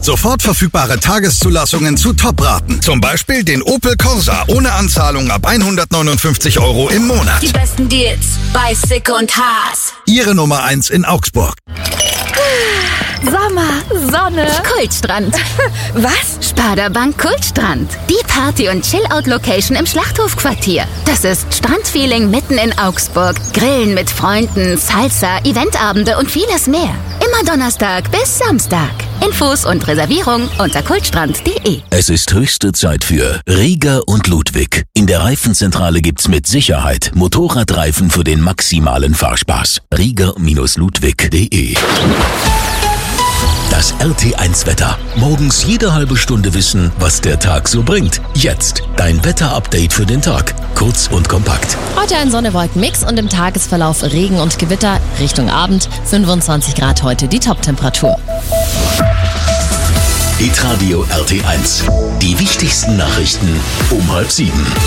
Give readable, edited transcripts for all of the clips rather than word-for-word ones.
Sofort verfügbare Tageszulassungen zu Top-Raten. Zum Beispiel den Opel Corsa ohne Anzahlung ab 159 € im Monat. Die besten Deals bei Sick und Haas. Ihre Nummer 1 in Augsburg. Sommer, Sonne, Kultstrand. was? Sparda-Bank Kultstrand. Die Party- und Chill-Out-Location im Schlachthofquartier. Das ist Strandfeeling mitten in Augsburg. Grillen mit Freunden, Salsa, Eventabende und vieles mehr. Immer Donnerstag bis Samstag. Infos und Reservierung unter kultstrand.de. Es ist höchste Zeit für Rieger und Ludwig. In der Reifenzentrale gibt's mit Sicherheit Motorradreifen für den maximalen Fahrspaß. Rieger-Ludwig.de. Das RT1-Wetter. Morgens jede halbe Stunde wissen, was der Tag so bringt. Jetzt dein Wetter-Update für den Tag. Kurz und kompakt. Heute ein Sonne-Wolken-Mix und im Tagesverlauf Regen und Gewitter. Richtung Abend 25 Grad heute die Toptemperatur. Hitradio RT1. Die wichtigsten Nachrichten um 6:30.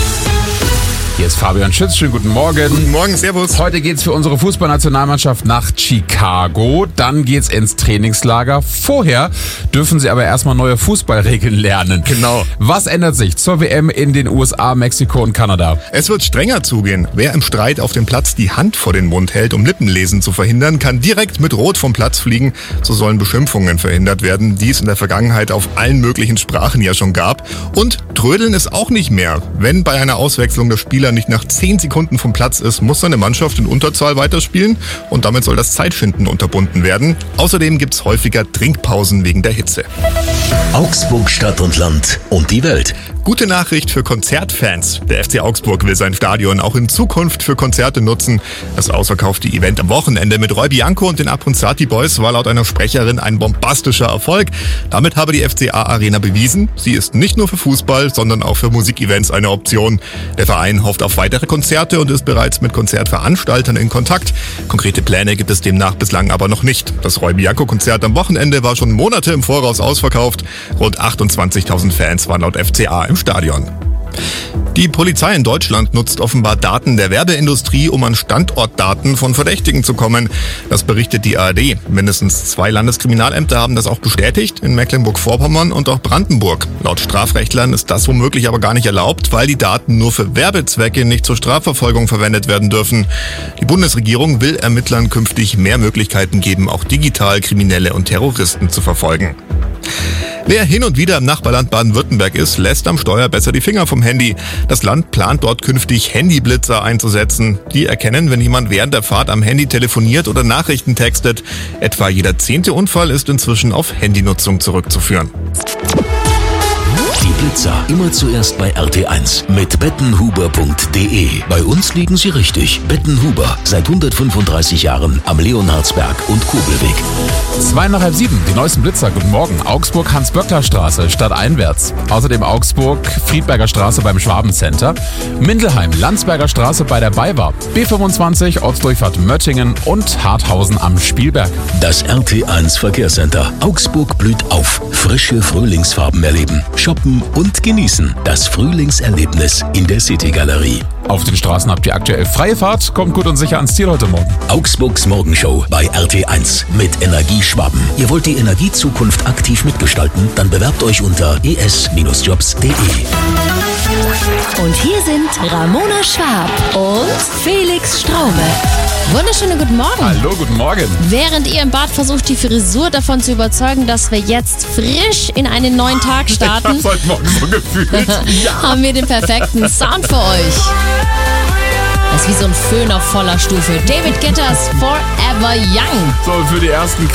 Hier ist Fabian Schütz, schönen guten Morgen. Guten Morgen, servus. Heute geht's für unsere Fußballnationalmannschaft nach Chicago. Dann geht's ins Trainingslager. Vorher dürfen sie aber erstmal neue Fußballregeln lernen. Genau. Was ändert sich zur WM in den USA, Mexiko und Kanada? Es wird strenger zugehen. Wer im Streit auf dem Platz die Hand vor den Mund hält, um Lippenlesen zu verhindern, kann direkt mit Rot vom Platz fliegen. So sollen Beschimpfungen verhindert werden, die es in der Vergangenheit auf allen möglichen Sprachen ja schon gab. Und Trödeln ist auch nicht mehr. Wenn bei einer Auswechslung der Spieler nicht nach 10 Sekunden vom Platz ist, muss seine Mannschaft in Unterzahl weiterspielen und damit soll das Zeitschinden unterbunden werden. Außerdem gibt's häufiger Trinkpausen wegen der Hitze. Augsburg, Stadt und Land und die Welt. Gute Nachricht für Konzertfans. Der FC Augsburg will sein Stadion auch in Zukunft für Konzerte nutzen. Das ausverkaufte Event am Wochenende mit Roy Bianco und den Abronzati Boys war laut einer Sprecherin ein bombastischer Erfolg. Damit habe die FCA Arena bewiesen, sie ist nicht nur für Fußball, sondern auch für Musikevents eine Option. Der Verein hofft auf weitere Konzerte und ist bereits mit Konzertveranstaltern in Kontakt. Konkrete Pläne gibt es demnach bislang aber noch nicht. Das Roy Bianco Konzert am Wochenende war schon Monate im Voraus ausverkauft. Rund 28.000 Fans waren laut FCA im Stadion. Die Polizei in Deutschland nutzt offenbar Daten der Werbeindustrie, um an Standortdaten von Verdächtigen zu kommen. Das berichtet die ARD. Mindestens 2 Landeskriminalämter haben das auch bestätigt, in Mecklenburg-Vorpommern und auch Brandenburg. Laut Strafrechtlern ist das womöglich aber gar nicht erlaubt, weil die Daten nur für Werbezwecke, nicht zur Strafverfolgung verwendet werden dürfen. Die Bundesregierung will Ermittlern künftig mehr Möglichkeiten geben, auch digital Kriminelle und Terroristen zu verfolgen. Wer hin und wieder im Nachbarland Baden-Württemberg ist, lässt am Steuer besser die Finger vom Handy. Das Land plant dort künftig Handyblitzer einzusetzen. Die erkennen, wenn jemand während der Fahrt am Handy telefoniert oder Nachrichten textet. Etwa jeder 10. Unfall ist inzwischen auf Handynutzung zurückzuführen. Die Blitzer immer zuerst bei RT1 mit bettenhuber.de. Bei uns liegen sie richtig. Bettenhuber, seit 135 Jahren am Leonhardsberg und Kobelweg. 6:06, die neuesten Blitzer. Guten Morgen. Augsburg, Hans-Böckler-Straße, stadteinwärts. Außerdem Augsburg, Friedberger Straße beim Schwabencenter. Mindelheim, Landsberger Straße bei der BayWa. B25, Ortsdurchfahrt Möttingen und Harthausen am Spielberg. Das RT1 Verkehrscenter. Augsburg blüht auf. Frische Frühlingsfarben erleben. Shoppen und genießen. Das Frühlingserlebnis in der City-Galerie. Auf den Straßen habt ihr aktuell freie Fahrt. Kommt gut und sicher ans Ziel heute Morgen. Augsburgs Morgenshow bei RT1 mit Energie Schwaben. Ihr wollt die Energiezukunft aktiv mitgestalten? Dann bewerbt euch unter es-jobs.de. Und hier sind Ramona Schwab und Felix Straume. Wunderschönen guten Morgen. Hallo, guten Morgen. Während ihr im Bad versucht, die Frisur davon zu überzeugen, dass wir jetzt frisch in einen neuen Tag starten, Ich hab's heute Morgen so gefühlt. haben wir den perfekten Sound für euch. Das ist wie so ein Föhn auf voller Stufe. David Guetta's Forever Young. So, für die ersten